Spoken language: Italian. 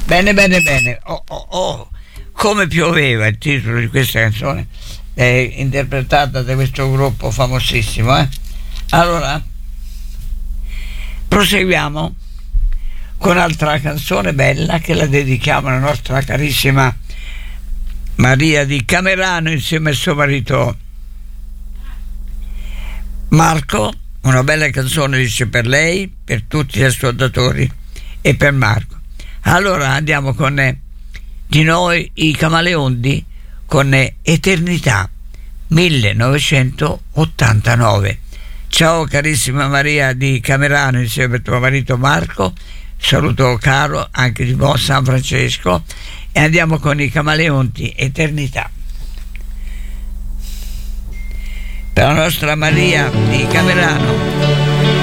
Bene, bene, bene. Come pioveva, il titolo di questa canzone, interpretata da questo gruppo famosissimo. Allora, proseguiamo con un'altra canzone bella che la dedichiamo alla nostra carissima Maria di Camerano insieme al suo marito Marco. Una bella canzone, dice, per lei, per tutti gli ascoltatori e per Marco. Allora andiamo con di noi i Camaleonti con Eternità 1989. Ciao carissima Maria di Camerano insieme al tuo marito Marco, saluto caro anche di buon San Francesco, e andiamo con i Camaleonti, Eternità. Per la nostra Maria di Camerano.